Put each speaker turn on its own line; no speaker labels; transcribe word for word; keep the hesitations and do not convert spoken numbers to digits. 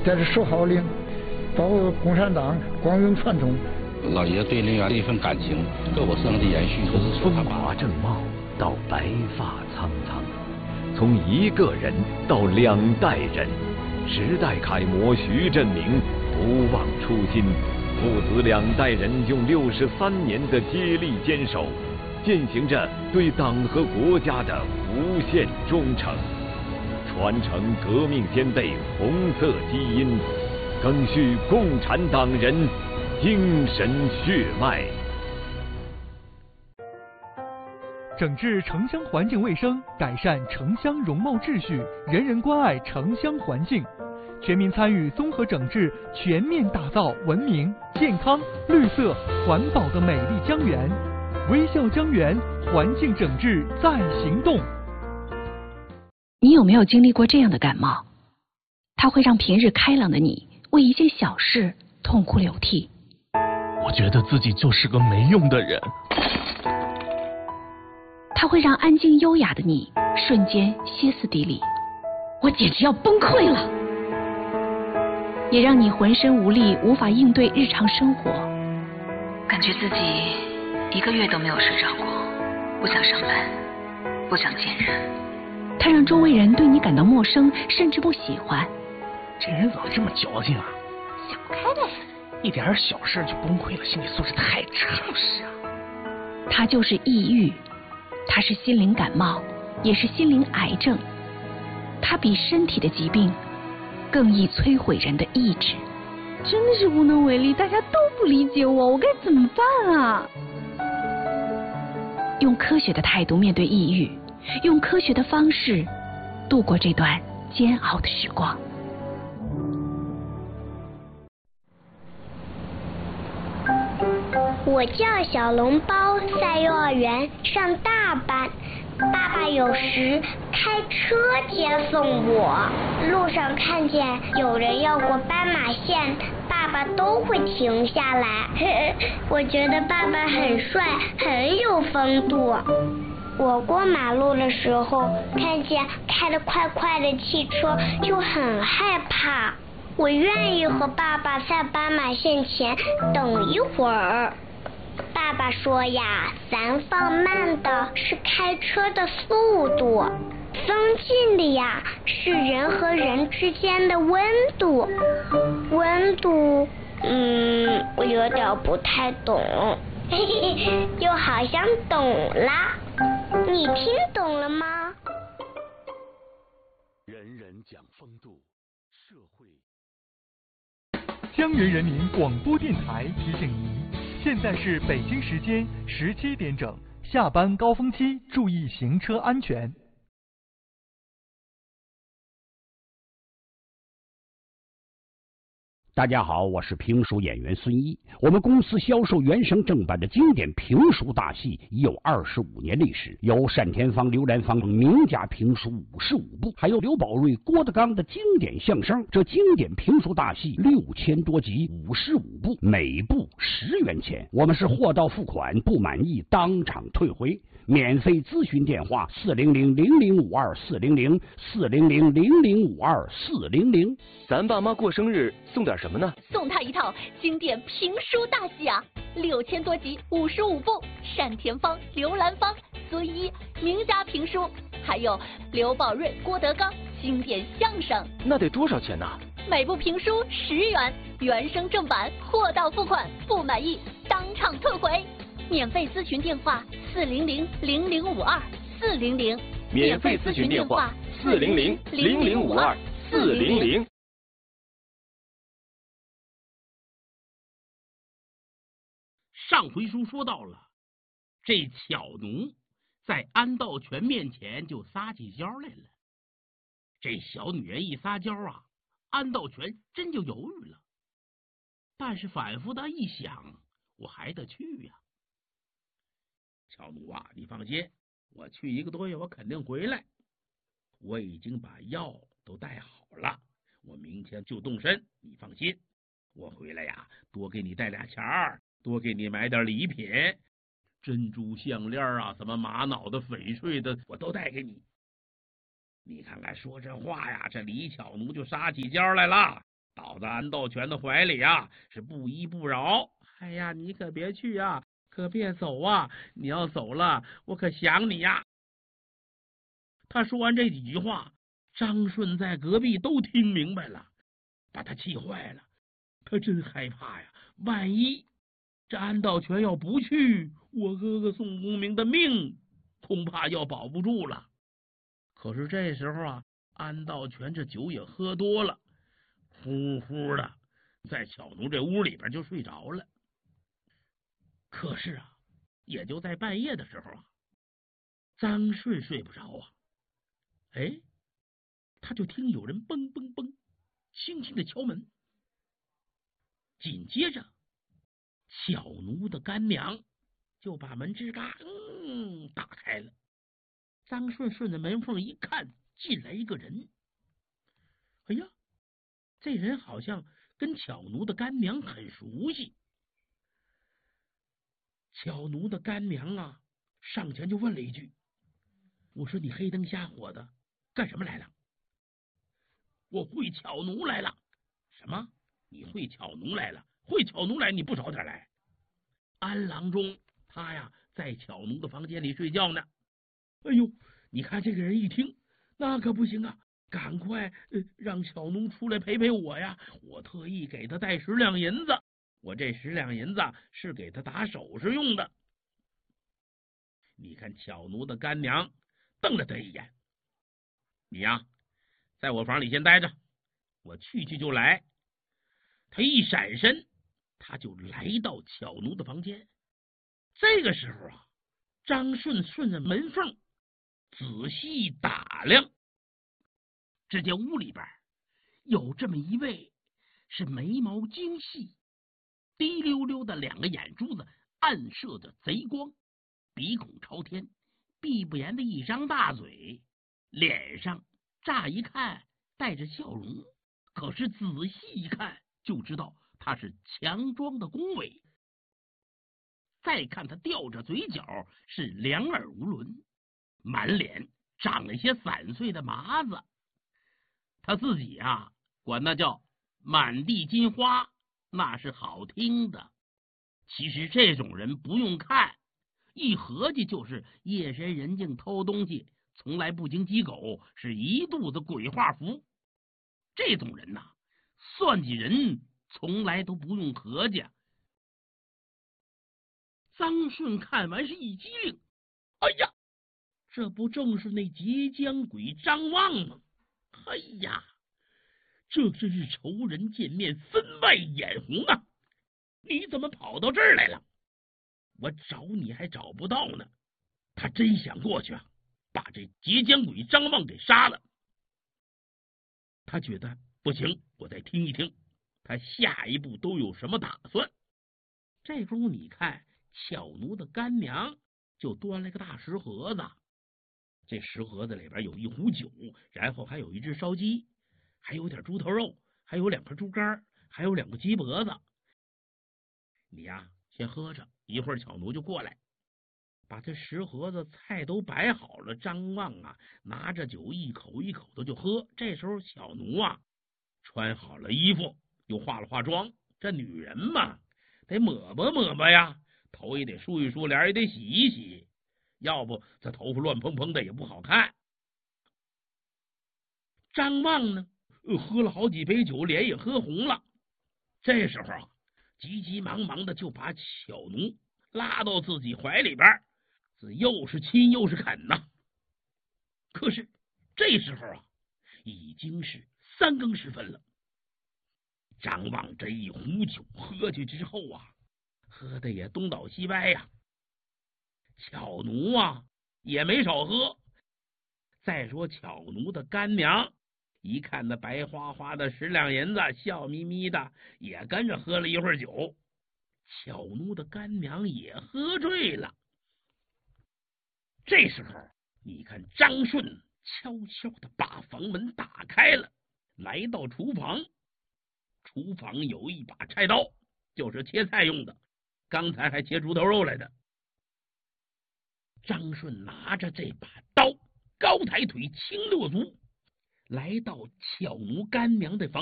在这守号令，保护共产党光荣传统。
老爷对陵园的一份感情，各国生的延续，就是
从风华正茂到白发苍苍，从一个人到两代人，时代楷模徐振明不忘初心，父子两代人用六十三年的接力坚守，践行着对党和国家的无限忠诚，传承革命先辈红色基因，赓续共产党人精神血脉。
整治城乡环境卫生，改善城乡容貌秩序，人人关爱城乡环境，全民参与综合整治，全面打造文明、健康、绿色、环保的美丽江源。微笑江源，环境整治在行动。
你有没有经历过这样的感冒？它会让平日开朗的你为一件小事痛哭流涕。
我觉得自己就是个没用的人。
它会让安静优雅的你瞬间歇斯底里，我简直要崩溃了。也让你浑身无力，无法应对日常生活，
感觉自己一个月都没有睡着过，不想上班，不想见人。
它让周围人对你感到陌生，甚至不喜欢。
这人怎么这么矫情啊？
想不开呗，
一点小事就崩溃了，心理素质太差。
就是啊，
它就是抑郁，它是心灵感冒，也是心灵癌症。它比身体的疾病更易摧毁人的意志。
真的是无能为力，大家都不理解我，我该怎么办啊？
用科学的态度面对抑郁，用科学的方式度过这段煎熬的时光。
我叫小笼包，在幼儿园上大班。爸爸有时开车接送我，路上看见有人要过斑马线，爸爸都会停下来。我觉得爸爸很帅，很有风度。我过马路的时候，看见开得快快的汽车，就很害怕。我愿意和爸爸在斑马线前等一会儿。爸爸说呀，咱放慢的是开车的速度，放近的呀是人和人之间的温度。温度，嗯，我有点不太懂，嘿嘿，又好像懂啦。你听懂了吗？
人人讲风度，社会。
江源人民广播电台提醒您。现在是北京时间十七点整，下班高峰期，注意行车安全。
大家好，我是评书演员孙一。我们公司销售原声正版的经典评书大戏已有二十五年历史，有单田芳、刘兰芳名家评书五十五部，还有刘宝瑞、郭德纲的经典相声。这经典评书大戏六千多集，五十五部，每部十元钱。我们是货到付款，不满意当场退回。免费咨询电话：四零零零零五二四零零四零零零零五二四零零。
咱爸妈过生日送点什么呢？
送他一套经典评书大戏啊，六千多集，五十五部，单田芳、刘兰芳、孙一名家评书，还有刘宝瑞、郭德纲经典相声。
那得多少钱呢？
每部评书十元，原声正版，货到付款，不满意当场退回。免费咨询电话：四零零零零五二四零零。
免费咨询电话：四零零零零五二四零零。
上回书说到了，这巧奴在安道全面前就撒起娇来了。这小女人一撒娇啊，安道全真就犹豫了。但是反复的一想，我还得去呀、啊。巧奴啊，你放心，我去一个多月，我肯定回来。我已经把药都带好了，我明天就动身，你放心。我回来呀，多给你带俩钱儿，多给你买点礼品，珍珠项链啊，什么玛瑙的、翡翠的，我都带给你。你看看说这话呀，这李巧奴就撒起娇来了。 倒在安道全的怀里呀，是不依不饶。哎呀，你可别去啊，可别走啊！你要走了，我可想你呀。他说完这几句话，张顺在隔壁都听明白了，把他气坏了。他真害怕呀，万一这安道全要不去，我哥哥宋公明的命恐怕要保不住了。可是这时候啊，安道全这酒也喝多了，呼呼的在巧奴这屋里边就睡着了。可是啊，也就在半夜的时候啊，张顺睡不着啊，哎，他就听有人嘣嘣嘣轻轻的敲门。紧接着巧奴的干娘就把门吱嘎嗯打开了。张顺顺着门缝一看，进来一个人。哎呀，这人好像跟巧奴的干娘很熟悉。巧奴的干娘啊，上前就问了一句：“我说你黑灯瞎火的干什么来了？”“我会巧奴来了。”“什么？你会巧奴来了？会巧奴来你不早点来？”安郎中他呀在巧奴的房间里睡觉呢。哎呦，你看这个人一听，那可不行啊，赶快、呃、让巧奴出来陪陪我呀！我特意给他带十两银子，我这十两银子是给他打首饰用的。你看巧奴的干娘瞪了他一眼：“你呀，在我房里先待着，我去去就来。”他一闪身，他就来到巧奴的房间。这个时候啊，张顺顺着门缝仔细打量，只见屋里边有这么一位是眉毛精细，滴溜溜的两个眼珠子暗射着贼光，鼻孔朝天，闭不严的一张大嘴，脸上乍一看带着笑容，可是仔细一看就知道他是强装的恭维。再看他吊着嘴角是两耳无轮，满脸长了些散碎的麻子，他自己啊管那叫满地金花，那是好听的。其实这种人不用看，一合计就是夜深人静偷东西，从来不经鸡狗，是一肚子鬼画符。这种人呐、啊，算计人从来都不用合计。张顺看完是一激灵，哎呀，这不正是那截江鬼张望吗？哎呀，这真是仇人见面分外眼红啊！你怎么跑到这儿来了？我找你还找不到呢。他真想过去啊，把这截江鬼张望给杀了。他觉得不行，我再听一听他下一步都有什么打算。这功夫你看，巧奴的干娘就端了个大石盒子，这石盒子里边有一壶酒，然后还有一只烧鸡，还有点猪头肉，还有两颗猪肝，还有两个鸡脖子。你呀先喝着，一会儿巧奴就过来，把这石盒子菜都摆好了。张望啊拿着酒一口一口的就喝。这时候巧奴啊穿好了衣服，又化了化妆，这女人嘛得抹吧抹吧呀，头也得梳一梳，脸也得洗一洗，要不这头发乱蓬蓬的也不好看。张望呢喝了好几杯酒，脸也喝红了。这时候啊急急忙忙的就把巧奴拉到自己怀里边，这又是亲又是啃呐。可是这时候啊已经是三更时分了。张望这一壶酒喝去之后啊，喝的也东倒西歪呀。巧奴啊也没少喝。再说巧奴的干娘一看那白花花的十两银子，笑眯眯的也跟着喝了一会儿酒。巧奴的干娘也喝醉了。这时候你看张顺悄悄的把房门打开了，来到厨房。厨房有一把菜刀，就是切菜用的，刚才还切猪头肉来的。张顺拿着这把刀，高抬腿，轻落足，来到巧奴干娘的房